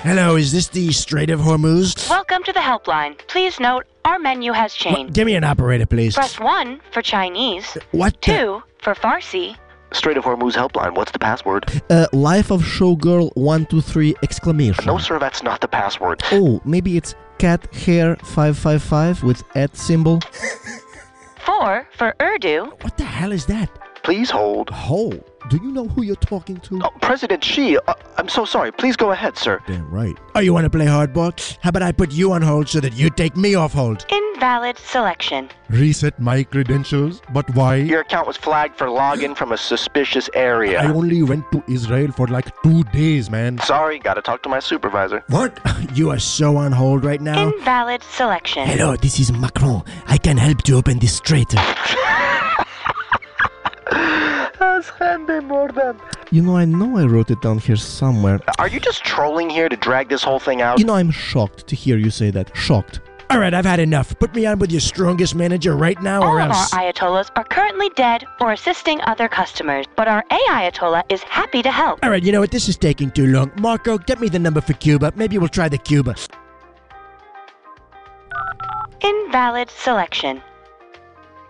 Hello, is this the Strait of Hormuz? Welcome to the helpline. Please note, our menu has changed. Give me an operator, please. Press 1 for Chinese, What? 2 for Farsi. Strait of Hormuz helpline, what's the password? Life of Showgirl 123 exclamation. No, sir, that's not the password. Oh, maybe it's cat hair 555 with @ symbol. 4 for Urdu. What the hell is that? Please hold. Oh, do you know who you're talking to? Oh, President Xi, I'm so sorry. Please go ahead, sir. Damn right. Oh, you want to play hardball? How about I put you on hold so that you take me off hold? Invalid selection. Reset my credentials, but why? Your account was flagged for login from a suspicious area. I only went to Israel for like 2 days, man. Sorry, gotta talk to my supervisor. What? You are so on hold right now. Invalid selection. Hello, this is Macron. I can help to open this strait. You know I wrote it down here somewhere. Are you just trolling here to drag this whole thing out? You know, I'm shocked to hear you say that. Shocked. All right, I've had enough. Put me on with your strongest manager right now All or of our else... Ayatollahs are currently dead or assisting other customers, but our Ayatollah is happy to help. All right, you know what? This is taking too long. Marco, get me the number for Cuba. Maybe we'll try the Cuba. Invalid selection.